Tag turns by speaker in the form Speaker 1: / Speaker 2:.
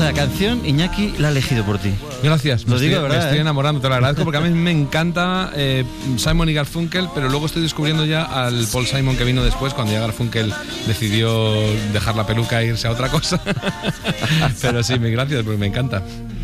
Speaker 1: esa canción Iñaki la ha elegido por ti.
Speaker 2: Gracias,
Speaker 1: Lo digo, ¿verdad?
Speaker 2: Me estoy enamorando, te lo agradezco, porque a mí me encanta Simon y Garfunkel, pero luego estoy descubriendo ya al Paul Simon que vino después, cuando ya Garfunkel decidió dejar la peluca e irse a otra cosa. Pero sí, gracias, porque me encanta.